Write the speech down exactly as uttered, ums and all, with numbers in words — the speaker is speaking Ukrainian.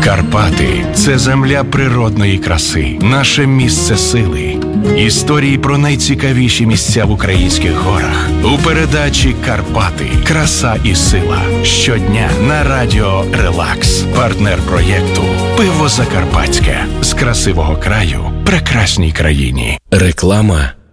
Карпати – це земля природної краси, наше місце сили. Історії про найцікавіші місця в українських горах у передачі «Карпати. Краса і сила». Щодня на радіо «Релакс». Партнер проєкту «Пиво Закарпатське». З красивого краю прекрасній країні. Реклама